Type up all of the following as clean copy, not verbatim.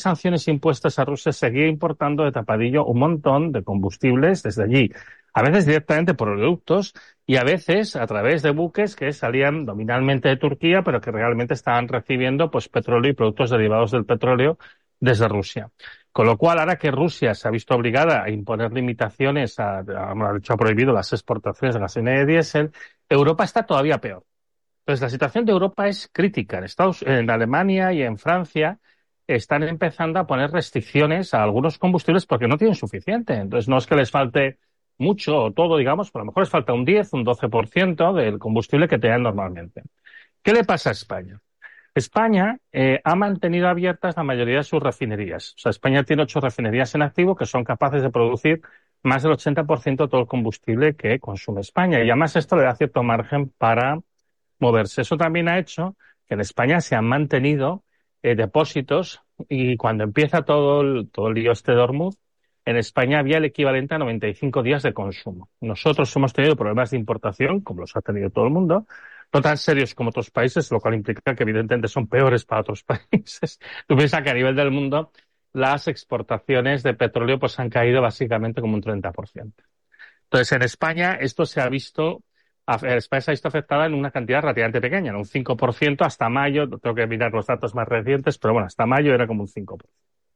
sanciones impuestas a Rusia, seguía importando de tapadillo un montón de combustibles desde allí. A veces directamente por oleoductos y a veces a través de buques que salían nominalmente de Turquía, pero que realmente estaban recibiendo pues petróleo y productos derivados del petróleo desde Rusia. Con lo cual, ahora que Rusia se ha visto obligada a imponer limitaciones, de hecho ha prohibido las exportaciones de gasolina y de diésel, Europa está todavía peor. Entonces, la situación de Europa es crítica. En Alemania y en Francia están empezando a poner restricciones a algunos combustibles porque no tienen suficiente. Entonces, no es que les falte mucho o todo, digamos, pero a lo mejor les falta un 10, un 12% del combustible que tenían normalmente. ¿Qué le pasa a España? España ha mantenido abiertas la mayoría de sus refinerías. O sea, España tiene 8 refinerías en activo que son capaces de producir más del 80% de todo el combustible que consume España. Y además esto le da cierto margen para moverse. Eso también ha hecho que en España se han mantenido depósitos y cuando empieza todo el lío este de Hormuz, en España había el equivalente a 95 días de consumo. Nosotros hemos tenido problemas de importación, como los ha tenido todo el mundo, no tan serios como otros países, lo cual implica que evidentemente son peores para otros países. Tú piensas que a nivel del mundo las exportaciones de petróleo pues han caído básicamente como un 30%. Entonces, en España esto se ha visto, España se ha visto afectada en una cantidad relativamente pequeña, en un 5% hasta mayo, tengo que mirar los datos más recientes, pero bueno, hasta mayo era como un 5%.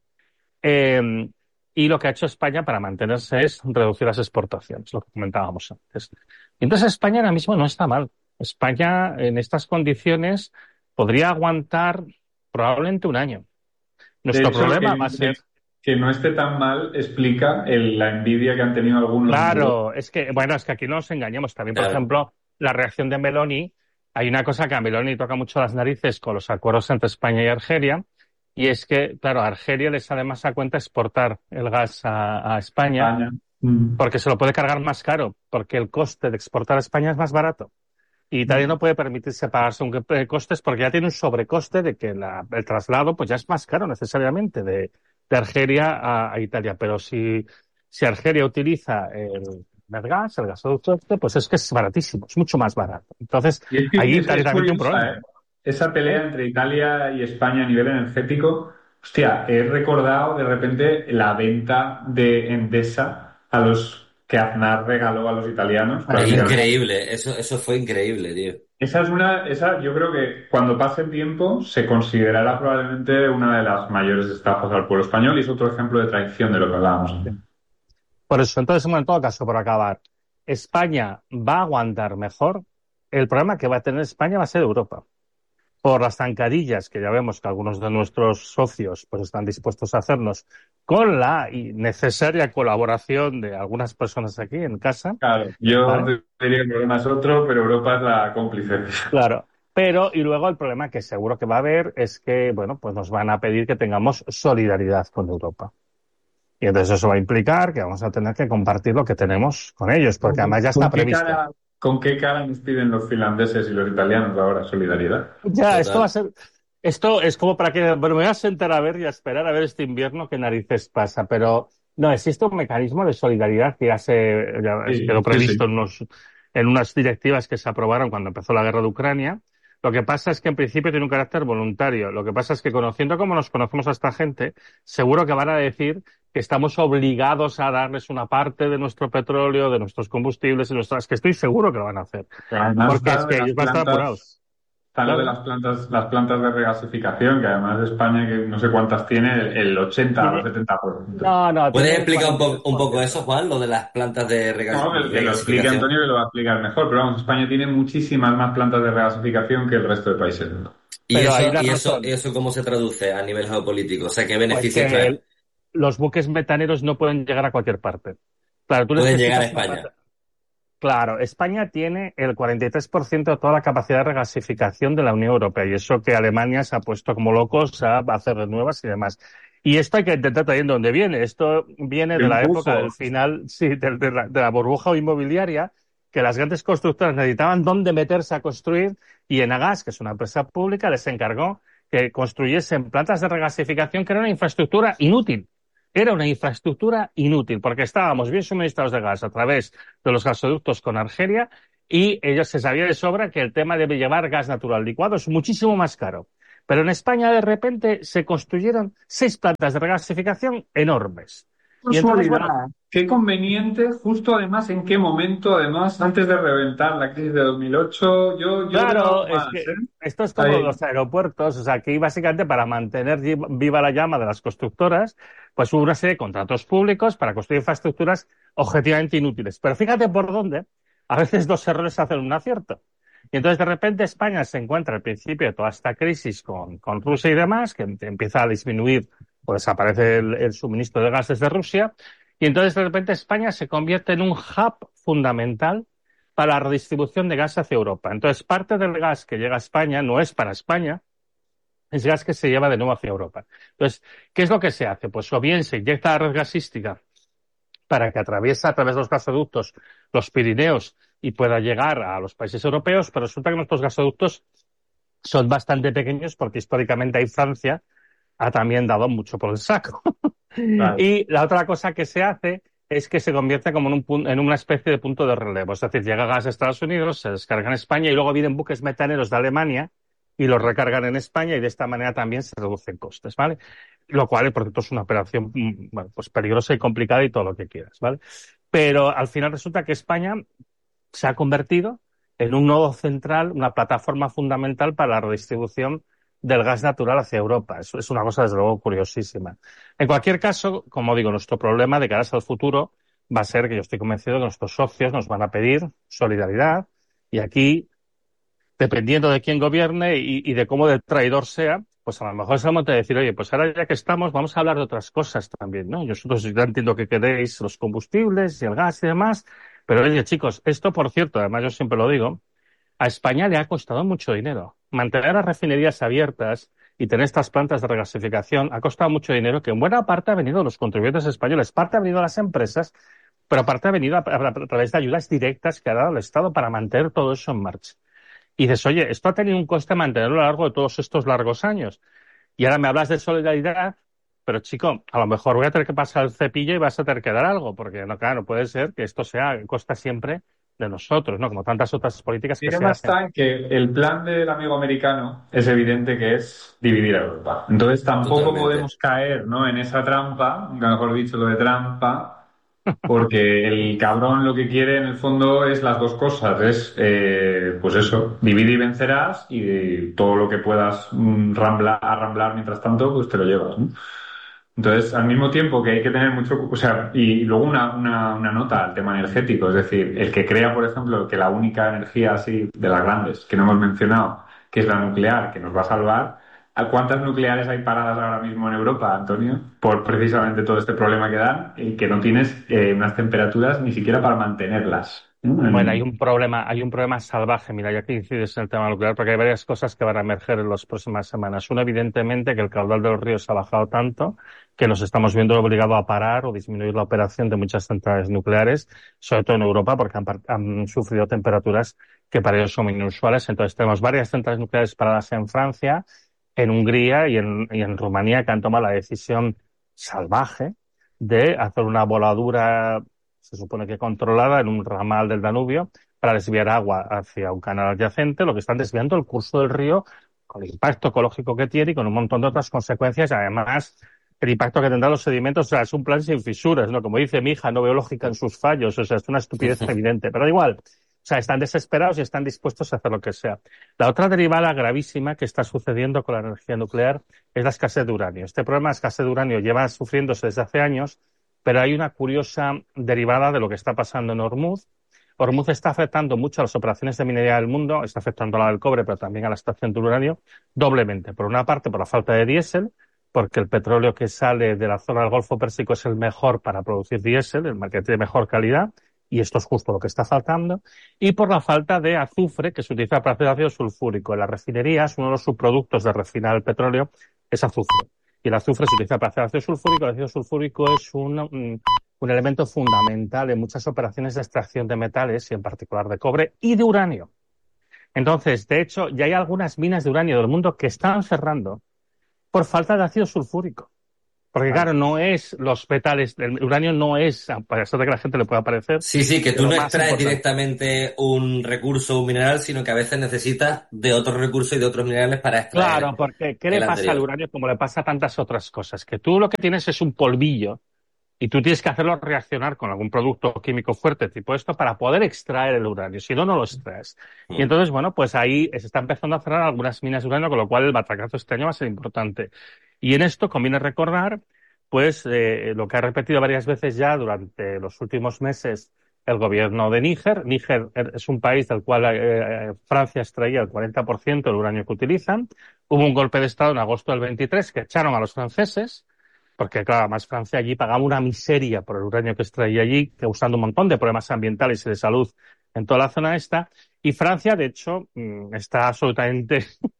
Y lo que ha hecho España para mantenerse es reducir las exportaciones, lo que comentábamos antes. Y entonces España ahora mismo no está mal. España en estas condiciones podría aguantar probablemente un año. De Nuestro hecho, problema va a ser... que no esté tan mal explica la envidia que han tenido algunos en Europa. Claro, es que aquí no nos engañemos. También, por Claro. ejemplo, la reacción de Meloni, hay una cosa que a Meloni toca mucho las narices con los acuerdos entre España y Argelia, y es que, claro, a Argelia les sale más a cuenta exportar el gas a España, España. Mm. porque se lo puede cargar más caro, porque el coste de exportar a España es más barato. Y Italia no puede permitirse pagarse un costes porque ya tiene un sobrecoste de que el traslado pues ya es más caro necesariamente de Argelia a Italia. Pero si Argelia utiliza el gas, el gasoducto este, pues es que es baratísimo, es mucho más barato. Entonces, Y es ahí que Italia es también tiene un curiosa, problema. ¿eh? Esa pelea ¿Eh? entre Italia y España a nivel energético. Hostia, he recordado de repente la venta de Endesa a los que Aznar regaló a los italianos, Madre mía. prácticamente. Increíble, eso fue increíble, tío. Esa yo creo que cuando pase el tiempo se considerará probablemente una de las mayores estafas al pueblo español y es otro ejemplo de traición de lo que hablábamos antes. Por eso, entonces, bueno, en todo caso, por acabar, España va a aguantar mejor. El problema que va a tener España va a ser Europa. Por las zancadillas que ya vemos que algunos de nuestros socios pues están dispuestos a hacernos con la necesaria colaboración de algunas personas aquí en casa, Claro, yo ¿vale? diría que el problema es otro, pero Europa es la cómplice. Claro. Pero, y luego el problema que seguro que va a haber es que, bueno, pues nos van a pedir que tengamos solidaridad con Europa. Y entonces eso va a implicar que vamos a tener que compartir lo que tenemos con ellos, porque además ya está previsto. ¿Con qué cara nos piden los finlandeses y los italianos ahora solidaridad? Ya, esto va a Total. ser, esto es como para que, bueno, me voy a sentar a ver y a esperar a ver este invierno qué narices pasa, pero no, existe un mecanismo de solidaridad que ya quedó Sí, sí, previsto sí. en unas directivas que se aprobaron cuando empezó la guerra de Ucrania. Lo que pasa es que en principio tiene un carácter voluntario. Lo que pasa es que conociendo cómo nos conocemos a esta gente, seguro que van a decir que estamos obligados a darles una parte de nuestro petróleo, de nuestros combustibles, es que estoy seguro que lo van a hacer, Además porque está es lo de que las ellos van a estar apurados. plantas, está lo de Claro. las plantas de regasificación, que además de España, que no sé cuántas tiene, el 80 o Tiene, 70%. no, ¿Puedes tiene el explicar un poco 43%. eso, Juan, lo de las plantas de No, que lo explique regasificación? Antonio, que lo va a explicar mejor, pero vamos, España tiene muchísimas más plantas de regasificación que el resto de países. ¿Y Pero hay eso, una y eso, y razón, eso cómo se traduce a nivel geopolítico? O sea, ¿qué pues beneficios que trae? los buques metaneros no pueden llegar a cualquier parte. Claro, tú Pueden llegar a necesitas una España. parte. Claro, España tiene el 43% de toda la capacidad de regasificación de la Unión Europea y eso que Alemania se ha puesto como locos a hacer nuevas y demás. Y esto hay que intentar también de dónde viene. Esto viene ¡Qué de la época del impulso! final, sí, de la burbuja inmobiliaria, que las grandes constructoras necesitaban dónde meterse a construir y Enagas, que es una empresa pública, les encargó que construyesen plantas de regasificación que era una infraestructura inútil. Era una infraestructura inútil porque estábamos bien suministrados de gas a través de los gasoductos con Argelia y ellos se sabía de sobra que el tema de llevar gas natural licuado es muchísimo más caro. Pero en España de repente se construyeron 6 plantas de regasificación enormes. Y entonces, bueno, Casualidad. Qué conveniente, justo además, en qué momento, además, antes de reventar la crisis de 2008, yo veo claro, algo es más, que ¿eh? esto es como Ahí. los aeropuertos, o sea, aquí básicamente para mantener viva la llama de las constructoras, pues hubo una serie de contratos públicos para construir infraestructuras objetivamente inútiles. Pero fíjate por dónde, a veces 2 errores hacen un acierto. Y entonces de repente España se encuentra al principio de toda esta crisis con Rusia y demás, que empieza a disminuir o desaparece el suministro de gas desde Rusia, y entonces de repente España se convierte en un hub fundamental para la redistribución de gas hacia Europa. Entonces, parte del gas que llega a España no es para España, es gas que se lleva de nuevo hacia Europa. Entonces, ¿qué es lo que se hace? Pues o bien se inyecta la red gasística para que atraviese a través de los gasoductos los Pirineos y pueda llegar a los países europeos, pero resulta que nuestros gasoductos son bastante pequeños porque históricamente ahí Francia ha también dado mucho por el saco. Vale. Y la otra cosa que se hace es que se convierte como en una especie de punto de relevo. Es decir, llega gas a Estados Unidos, se descarga en España y luego vienen buques metaneros de Alemania y los recargan en España y de esta manera también se reducen costes, ¿vale? Lo cual, por cierto, es una operación, bueno, pues peligrosa y complicada y todo lo que quieras, ¿vale? Pero al final resulta que España se ha convertido en un nodo central, una plataforma fundamental para la redistribución del gas natural hacia Europa. Eso es una cosa, desde luego, curiosísima. En cualquier caso, como digo, nuestro problema de cara al futuro va a ser que yo estoy convencido que nuestros socios nos van a pedir solidaridad y aquí, dependiendo de quién gobierne y de cómo de traidor sea, pues a lo mejor es el momento de decir, oye, pues ahora ya que estamos, vamos a hablar de otras cosas también, ¿no? Nosotros ya entiendo que queréis los combustibles y el gas y demás, pero oye, chicos, esto, por cierto, además yo siempre lo digo, a España le ha costado mucho dinero. Mantener las refinerías abiertas y tener estas plantas de regasificación ha costado mucho dinero que en buena parte ha venido de los contribuyentes españoles, parte ha venido de las empresas, pero parte ha venido a través de ayudas directas que ha dado el Estado para mantener todo eso en marcha. Y dices, oye, esto ha tenido un coste mantenerlo a lo largo de todos estos largos años. Y ahora me hablas de solidaridad, pero chico, a lo mejor voy a tener que pasar el cepillo y vas a tener que dar algo, porque no, claro, no puede ser que esto sea costa siempre de nosotros, ¿no? Como tantas otras políticas que El se tema hacen. está en que el plan del amigo americano es evidente que es dividir a Europa. Entonces tampoco Totalmente. podemos caer, ¿no?, en esa trampa, nunca mejor dicho lo de trampa, porque el cabrón lo que quiere en el fondo es las dos cosas, es pues eso, divide y vencerás y todo lo que puedas arramblar mientras tanto, pues te lo llevas, ¿no? Entonces, al mismo tiempo que hay que tener mucho, o sea, y luego una nota al tema energético, es decir, el que crea, por ejemplo, que la única energía así de las grandes que no hemos mencionado, que es la nuclear, que nos va a salvar, ¿a cuántas nucleares hay paradas ahora mismo en Europa, Antonio? Por precisamente todo este problema que dan y que no tienes unas temperaturas ni siquiera para mantenerlas. ¿No? Bueno, hay un problema salvaje. Mira, ya que incides en el tema nuclear, porque hay varias cosas que van a emerger en las próximas semanas. Uno, evidentemente, que el caudal de los ríos ha bajado tanto que nos estamos viendo obligados a parar o disminuir la operación de muchas centrales nucleares, sobre todo en Europa, porque han sufrido temperaturas que para ellos son inusuales. Entonces, tenemos varias centrales nucleares paradas en Francia, en Hungría y en Rumanía, que han tomado la decisión salvaje de hacer una voladura, se supone que controlada, en un ramal del Danubio para desviar agua hacia un canal adyacente, lo que están desviando el curso del río con el impacto ecológico que tiene y con un montón de otras consecuencias. Además, el impacto que tendrán los sedimentos, o sea, es un plan sin fisuras, ¿no? Como dice mi hija, no veo lógica en sus fallos, o sea, es una estupidez evidente, pero igual. O sea, están desesperados y están dispuestos a hacer lo que sea. La otra derivada gravísima que está sucediendo con la energía nuclear es la escasez de uranio. Este problema de escasez de uranio lleva sufriéndose desde hace años, pero hay una curiosa derivada de lo que está pasando en Hormuz. Hormuz está afectando mucho a las operaciones de minería del mundo, está afectando a la del cobre, pero también a la extracción del uranio, doblemente. Por una parte, por la falta de diésel, porque el petróleo que sale de la zona del Golfo Pérsico es el mejor para producir diésel, el que tiene mejor calidad, y esto es justo lo que está faltando, y por la falta de azufre que se utiliza para hacer ácido sulfúrico. En las refinerías, uno de los subproductos de refinar el petróleo es azufre. Y el azufre se utiliza para hacer ácido sulfúrico. El ácido sulfúrico es un elemento fundamental en muchas operaciones de extracción de metales, y en particular de cobre y de uranio. Entonces, de hecho, ya hay algunas minas de uranio del mundo que están cerrando por falta de ácido sulfúrico. Porque Claro. claro, no es los metales, el uranio no es, a pesar de que a la gente le pueda parecer, Sí, sí, que tú lo no más extraes importante. directamente un recurso o un mineral, sino que a veces necesitas de otros recursos y de otros minerales para extraer Claro, porque ¿qué le el pasa al anterior. uranio como le pasa a tantas otras cosas? Que tú lo que tienes es un polvillo y tú tienes que hacerlo reaccionar con algún producto químico fuerte tipo esto para poder extraer el uranio, si no, no lo extraes. Y Mm. entonces, bueno, pues ahí se está empezando a cerrar algunas minas de uranio, con lo cual el batacazo este año va a ser importante. Y en esto conviene recordar, pues, lo que ha repetido varias veces ya durante los últimos meses el gobierno de Níger. Níger es un país del cual Francia extraía el 40% del uranio que utilizan. Hubo un golpe de Estado en agosto del 23 que echaron a los franceses, porque claro, además Francia allí pagaba una miseria por el uranio que extraía allí, causando un montón de problemas ambientales y de salud en toda la zona esta. Y Francia, de hecho, está absolutamente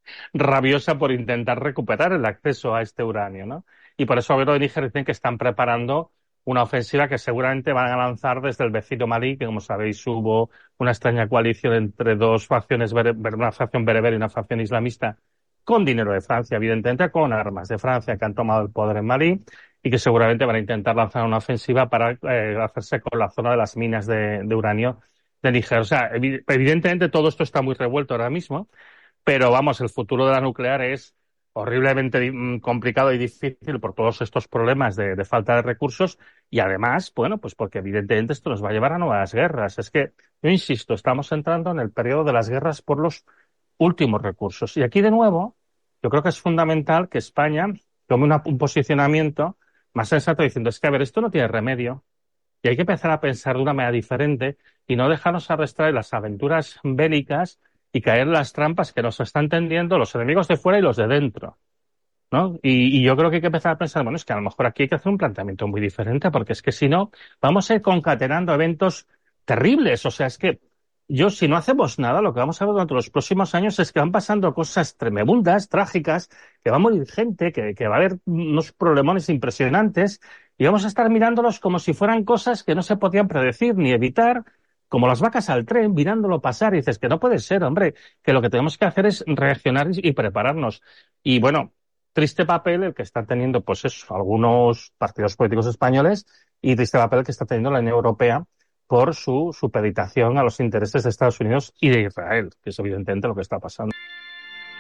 rabiosa por intentar recuperar el acceso a este uranio, ¿no? Y por eso el gobierno de Níger dicen que están preparando una ofensiva que seguramente van a lanzar desde el vecino Malí, que como sabéis hubo una extraña coalición entre dos facciones, una facción bereber y una facción islamista, con dinero de Francia, evidentemente, con armas de Francia que han tomado el poder en Malí y que seguramente van a intentar lanzar una ofensiva para hacerse con la zona de las minas de uranio de Níger. O sea, evidentemente todo esto está muy revuelto ahora mismo, pero vamos, el futuro de la nuclear es horriblemente complicado y difícil por todos estos problemas de falta de recursos y además, bueno, pues porque evidentemente esto nos va a llevar a nuevas guerras. Es que, yo insisto, estamos entrando en el periodo de las guerras por los últimos recursos. Y aquí, de nuevo, yo creo que es fundamental que España tome un posicionamiento más sensato diciendo, es que, a ver, esto no tiene remedio y hay que empezar a pensar de una manera diferente y no dejarnos arrastrar en las aventuras bélicas y caer en las trampas que nos están tendiendo los enemigos de fuera y los de dentro, ¿no? Y yo creo que hay que empezar a pensar, bueno, es que a lo mejor aquí hay que hacer un planteamiento muy diferente, porque es que si no, vamos a ir concatenando eventos terribles. O sea, es que si no hacemos nada, lo que vamos a ver durante los próximos años es que van pasando cosas tremebundas, trágicas, que va a morir gente, que va a haber unos problemones impresionantes, y vamos a estar mirándolos como si fueran cosas que no se podían predecir ni evitar, como las vacas al tren, mirándolo pasar, y dices que no puede ser, hombre, que lo que tenemos que hacer es reaccionar y prepararnos. Y bueno, triste papel el que están teniendo, pues eso, algunos partidos políticos españoles y triste papel el que está teniendo la Unión Europea por su supeditación a los intereses de Estados Unidos y de Israel, que es evidentemente lo que está pasando.